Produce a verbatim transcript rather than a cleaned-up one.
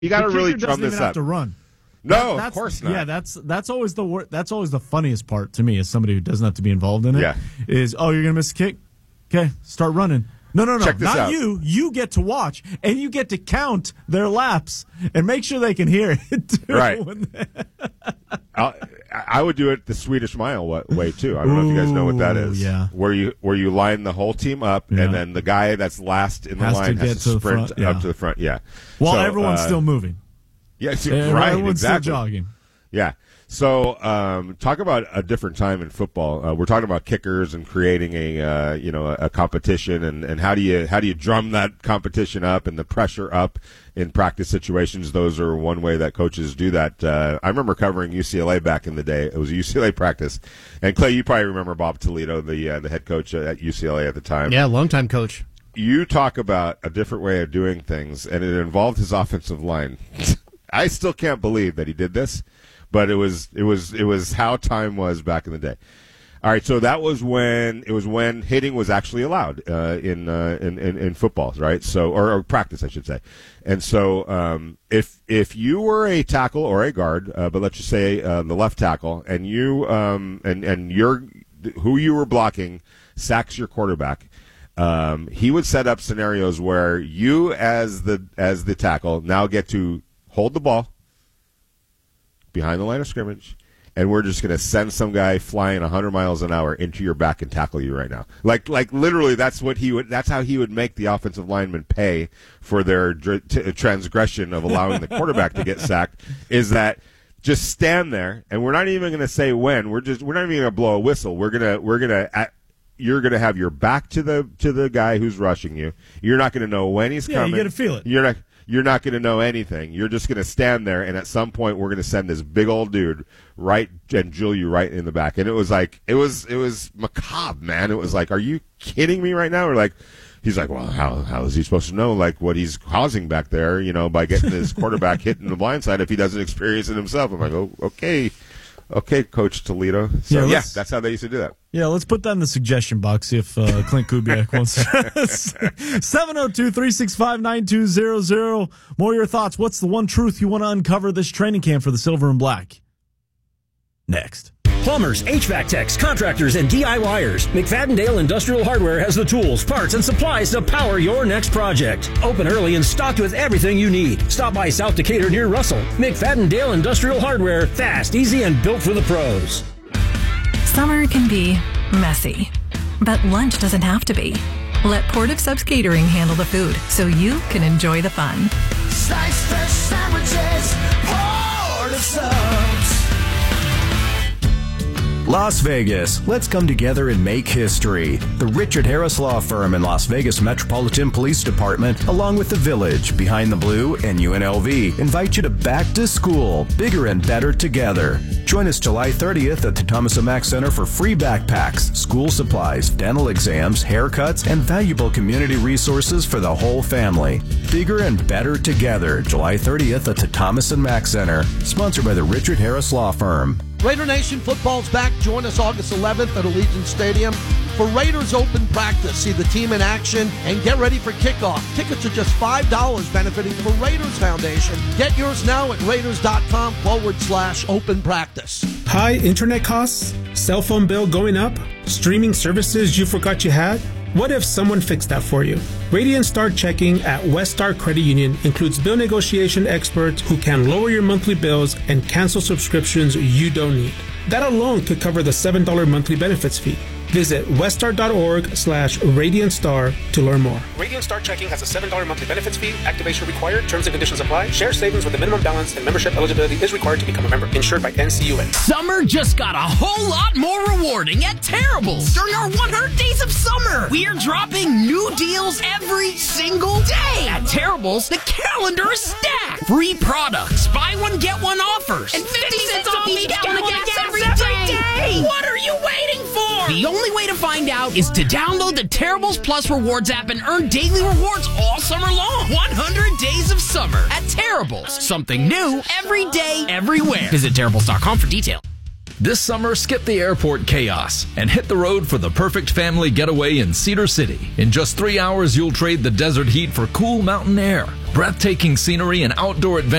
You got to really kicker drum doesn't this even up. have to run. No, That's, of course not. Yeah, that's that's always the wor- that's always the funniest part to me as somebody who doesn't have to be involved in it. Yeah. Is oh you're gonna miss a kick? Okay, start running. No, no, no, Check this not out. you. You get to watch and you get to count their laps and make sure they can hear it. Too. Right. I'll, I would do it the Swedish Mile wa- way too. I don't know if you guys know what that Ooh, is. yeah. Where you where you line the whole team up, Yeah. and then the guy that's last in the Has to line get has to to the sprint front, yeah. up to the front. Yeah. While So, everyone's uh, still moving. Yes, Yeah, right. everyone's Exactly. still jogging. Yeah. So, um, talk about a different time in football. Uh, we're talking about kickers and creating a, uh, you know, a, a competition, and, and how do you how do you drum that competition up and the pressure up in practice situations? Those are one way that coaches do that. Uh, I remember covering U C L A back in the day. It was a U C L A practice, and Clay, you probably remember Bob Toledo, the uh, the head coach at U C L A at the time. Yeah, longtime coach. You talk about a different way of doing things, and it involved his offensive line. I still can't believe that he did this. But it was it was it was how time was back in the day. All right, so that was when it was when hitting was actually allowed uh, in, uh, in in in football, right? So or, or practice, I should say. And so um, if if you were a tackle or a guard, uh, but let's just say uh, the left tackle, and you um, and and your who you were blocking sacks your quarterback. Um, he would set up scenarios where you, as the as the tackle, now get to hold the ball behind the line of scrimmage, and we're just going to send some guy flying one hundred miles an hour into your back and tackle you right now. Like, like literally, that's what he would. That's how he would make the offensive lineman pay for their dr- t- transgression of allowing the quarterback to get sacked. Is that just stand there, and we're not even going to say when. We're just we're not even going to blow a whistle. We're gonna we're gonna. At, You're going to have your back to the to the guy who's rushing you. You're not going to know when he's Yeah, coming. you get to feel it. You're not. You're not going to know anything. You're just going to stand there, and at some point, we're going to send this big old dude right and drill you right in the back. And it was like, it was, it was macabre, man. It was like, are you kidding me right now? Or like, he's like, well, how how is he supposed to know like what he's causing back there? You know, by getting his quarterback hit in the blind side if he doesn't experience it himself. I'm like, oh, okay, okay, Coach Toledo. So Yeah, yeah, let's- that's how they used to do that. Yeah, let's put that in the suggestion box, see if uh, Clint Kubiak wants to. seven oh two, three six five, nine two zero zero. More of your thoughts. What's the one truth you want to uncover this training camp for the Silver and Black? Next. Plumbers, H V A C techs, contractors, and DIYers. McFadden-Dale Industrial Hardware has the tools, parts, and supplies to power your next project. Open early and stocked with everything you need. Stop by South Decatur near Russell. McFadden-Dale Industrial Hardware. Fast, easy, and built for the pros. Summer can be messy, but lunch doesn't have to be. Let Port of Subs Catering handle the food so you can enjoy the fun. Slice fresh sandwiches, Port of Subs. Las Vegas, let's come together and make history. The Richard Harris Law Firm and Las Vegas Metropolitan Police Department, along with the Village, Behind the Blue, and U N L V, invite you to Back to School, bigger and better together. Join us July thirtieth at the Thomas and Mack Center for free backpacks, school supplies, dental exams, haircuts, and valuable community resources for the whole family. Bigger and better together, July thirtieth at the Thomas and Mack Center, sponsored by the Richard Harris Law Firm. Raider Nation football's back. Join us August eleventh at Allegiant Stadium for Raiders Open Practice. See the team in action and get ready for kickoff. Tickets are just five dollars, benefiting the Raiders Foundation. Get yours now at raiders.com forward slash open practice. High internet costs? Cell phone bill going up? Streaming services you forgot you had? What if someone fixed that for you? Radiant Star Checking at West Star Credit Union includes bill negotiation experts who can lower your monthly bills and cancel subscriptions you don't need. That alone could cover the seven dollars monthly benefits fee. Visit weststar.org slash Radiant Star to learn more. Radiant Star Checking has a seven dollars monthly benefits fee. Activation required. Terms and conditions apply. Share savings with a minimum balance and membership eligibility is required to become a member. Insured by N C U A. Summer just got a whole lot more rewarding at Terrible's. During our one hundred days of summer, we're dropping new deals every single day. At Terrible's, the calendar is stacked. Free products, buy one, get one offers, and fifty cents off each gallon of gas every day. What are you waiting for? The only way to find out is to download the Terrible's Plus Rewards app and earn daily rewards all summer long. one hundred days of summer at Terrible's. Something new every day, everywhere. Visit Terrible's dot com for details. This summer, skip the airport chaos and hit the road for the perfect family getaway in Cedar City. In just three hours, you'll trade the desert heat for cool mountain air, breathtaking scenery, and outdoor adventure